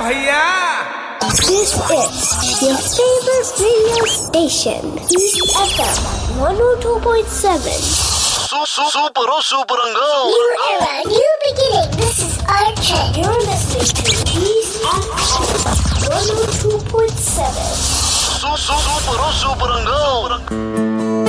भैया. This is your favorite radio station, East FM 102.7. Super Uncle. New era, new beginning. This is our trend. You're listening to East FM 102.7. Super Uncle.